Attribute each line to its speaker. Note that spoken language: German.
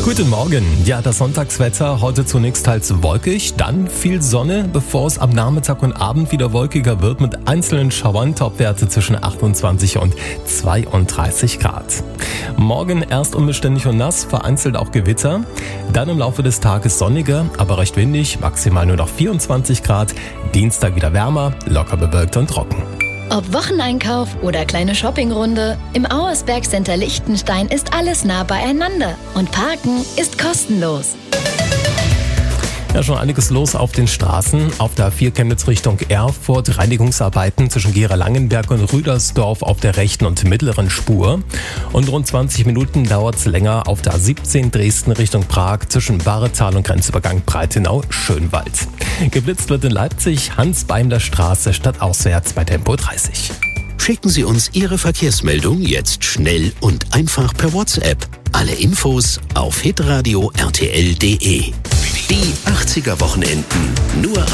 Speaker 1: Guten Morgen. Ja, das Sonntagswetter heute zunächst teils wolkig, dann viel Sonne, bevor es am Nachmittag und Abend wieder wolkiger wird mit einzelnen Schauern, Topwerte zwischen 28 und 32 Grad. Morgen erst unbeständig und nass, vereinzelt auch Gewitter. Dann im Laufe des Tages sonniger, aber recht windig, maximal nur noch 24 Grad. Dienstag wieder wärmer, locker bewölkt und trocken.
Speaker 2: Ob Wocheneinkauf oder kleine Shoppingrunde, im Auersberg Center Liechtenstein ist alles nah beieinander und Parken ist kostenlos.
Speaker 1: Ja, schon einiges los auf den Straßen. Auf der A4 Chemnitz Richtung Erfurt Reinigungsarbeiten zwischen Gera-Langenberg und Rüdersdorf auf der rechten und mittleren Spur. Und rund 20 Minuten dauert es länger auf der A17 Dresden Richtung Prag zwischen Bahretal und Grenzübergang Breitenau-Schönwald. Geblitzt wird in Leipzig Hans-Beimler-Straße stadtauswärts bei Tempo 30.
Speaker 3: Schicken Sie uns Ihre Verkehrsmeldung jetzt schnell und einfach per WhatsApp. Alle Infos auf hitradio rtl.de. Die 80er Wochenenden nur